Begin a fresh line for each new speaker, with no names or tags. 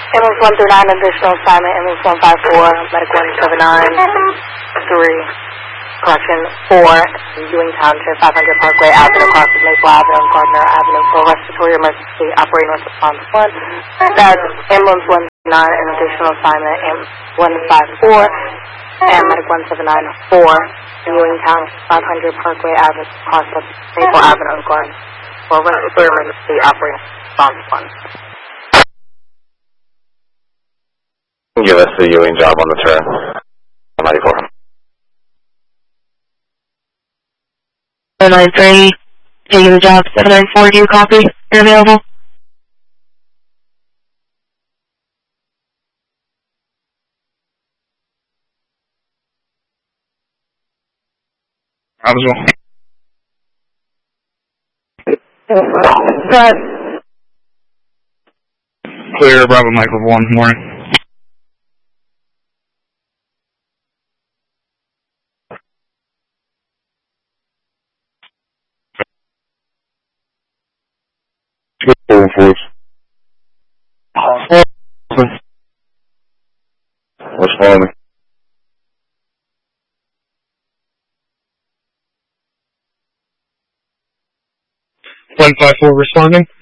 Ambulance 139, additional assignment, ambulance 154, medic 179, 4, Ewing Township, 500 Parkway Avenue, crosses Maple Avenue and Gardner Avenue for respiratory emergency, operating with response 1. That's ambulance 139, an additional assignment, ambulance 154, and medic 179, 4, Ewing Township, 500 Parkway Avenue, crosses Maple Avenue and Gardner for respiratory emergency, operating with response 1.
Give us the Ewing job on the turn. 94.
493, taking the job. 794, do you copy? You're available?
Clear, Bravo Michael 1, morning.
What's wrong?
154 responding.